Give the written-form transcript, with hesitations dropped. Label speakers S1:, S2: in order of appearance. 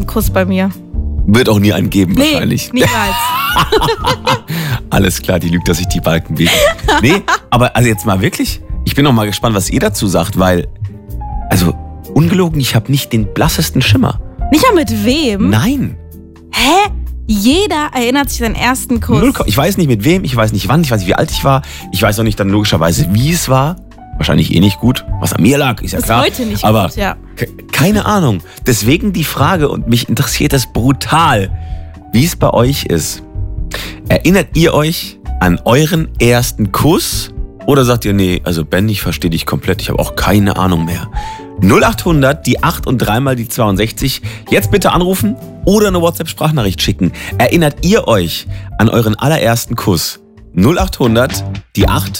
S1: allerersten Kuss bei mir.
S2: Wird auch nie einen geben wahrscheinlich.
S1: Niemals.
S2: Alles klar, die lügt, dass ich die Balken biege. Nee, aber also jetzt mal wirklich, ich bin noch mal gespannt, was ihr dazu sagt, weil, also ungelogen, ich habe nicht den blassesten Schimmer.
S1: Nicht mal mit wem?
S2: Nein.
S1: Hä? Jeder erinnert sich an seinen ersten Kuss.
S2: Ich weiß nicht mit wem, ich weiß nicht wann, ich weiß nicht wie alt ich war. Ich weiß auch nicht dann logischerweise, wie es war. Wahrscheinlich nicht gut, was an mir lag, ist ja klar.
S1: Ist heute nicht
S2: aber
S1: gut, ja.
S2: Keine Ahnung. Deswegen die Frage, und mich interessiert das brutal, wie es bei euch ist. Erinnert ihr euch an euren ersten Kuss? Oder sagt ihr, nee, also Ben, ich verstehe dich komplett, ich habe auch keine Ahnung mehr. 0800, die 8 und 3 mal die 62. Jetzt bitte anrufen oder eine WhatsApp-Sprachnachricht schicken. Erinnert ihr euch an euren allerersten Kuss? 0800, die 8